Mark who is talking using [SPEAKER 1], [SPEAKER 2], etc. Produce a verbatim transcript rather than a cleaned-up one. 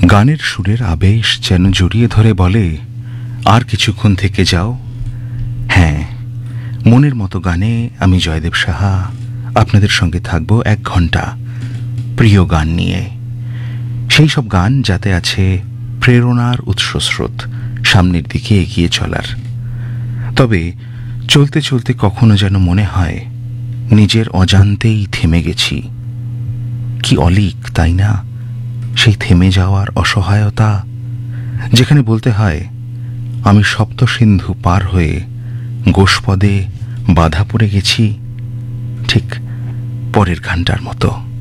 [SPEAKER 1] গানের সুরের আবেশ যেন জড়িয়ে ধরে বলে, আর কিছুক্ষণ থেকে যাও। হ্যাঁ, মনের মতো গানে আমি জয়দেব সাহা আপনাদের সঙ্গে থাকব এক ঘন্টা প্রিয় গান নিয়ে। সেই সব গান যাতে আছে প্রেরণার উৎসস্রোত সামনের দিকে এগিয়ে চলার। তবে চলতে চলতে কখনো যেন মনে হয় নিজের অজান্তেই থেমে গেছি। কি অলীক, তাই না? সেই থেমে যাওয়ার অসহায়তা, যেখানে বলতে হয় আমি সপ্তসিন্ধু পার হয়ে গোষ্পদে বাধা পড়ে গেছি, ঠিক পরের গানটার মতো।